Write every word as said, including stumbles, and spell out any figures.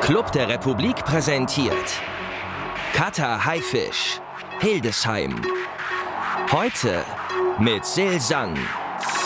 Club der Republik präsentiert Kater Haifisch, Hildesheim. Heute mit Silsan.